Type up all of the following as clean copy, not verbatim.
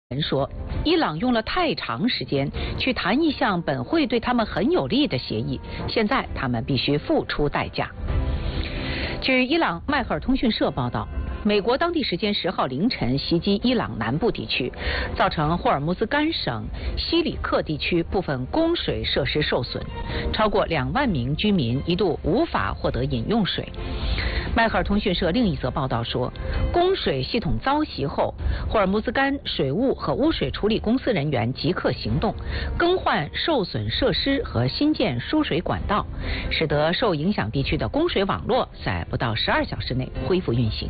人说，伊朗用了太长时间去谈一项本会对他们很有利的协议，现在他们必须付出代价。据伊朗迈赫尔通讯社报道，美国当地时间10号凌晨袭击伊朗南部地区，造成霍尔木兹干省西里克地区部分供水设施受损，超过2万名居民一度无法获得饮用水。迈赫尔通讯社另一则报道说，供水系统遭袭后，霍尔木兹干水务和污水处理公司人员即刻行动，更换受损设施和新建输水管道，使得受影响地区的供水网络在不到12小时内恢复运行。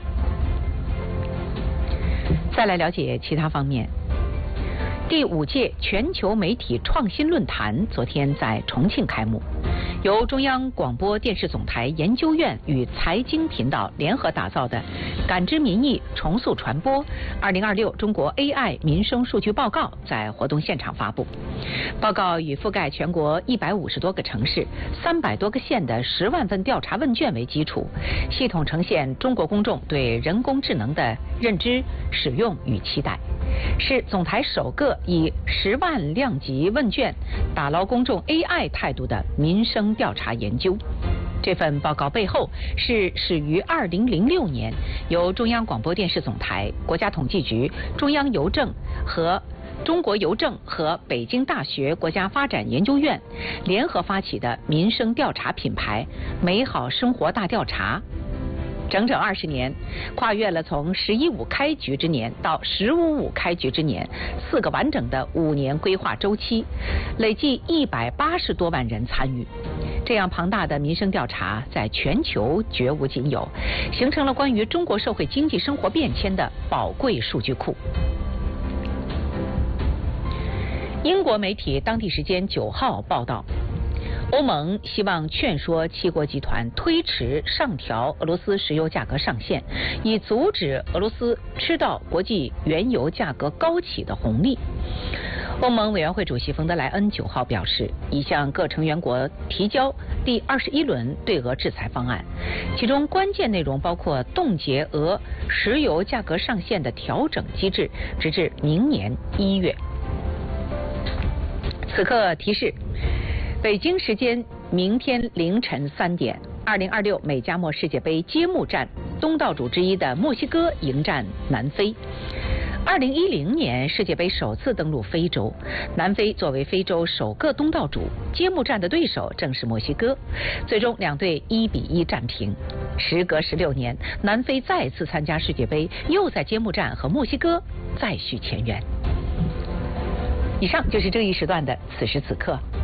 再来了解其他方面。第5届全球媒体创新论坛昨天在重庆开幕，由中央广播电视总台研究院与财经频道联合打造的“感知民意，重塑传播2026中国 AI 民生数据报告”在活动现场发布。报告以覆盖全国150多个城市、300多个县的10万份调查问卷为基础，系统呈现中国公众对人工智能的认知、使用与期待，是总台首个以10万量级问卷打捞公众 AI 态度的民生调查研究。这份报告背后是始于2006年，由中央广播电视总台、国家统计局、中央邮政和中国邮政和北京大学国家发展研究院联合发起的民生调查品牌“美好生活大调查”。整整20年，跨越了从“11.5”开局之年到“15.5”开局之年4个完整的5年规划周期，累计180多万人参与。这样庞大的民生调查在全球绝无仅有，形成了关于中国社会经济生活变迁的宝贵数据库。英国媒体当地时间9号报道，欧盟希望劝说7国集团推迟上调俄罗斯石油价格上限，以阻止俄罗斯吃到国际原油价格高企的红利。欧盟委员会主席冯德莱恩9号表示，已向各成员国提交第21轮对俄制裁方案，其中关键内容包括冻结俄石油价格上限的调整机制，直至明年1月。此刻提示，北京时间明天凌晨3点，2026美加墨世界杯揭幕战，东道主之一的墨西哥迎战南非。2010年世界杯首次登陆非洲，南非作为非洲首个东道主，揭幕战的对手正是墨西哥，最终2队1-1战平。时隔16年，南非再次参加世界杯，又在揭幕战和墨西哥再续前缘。以上就是这一时段的此时此刻。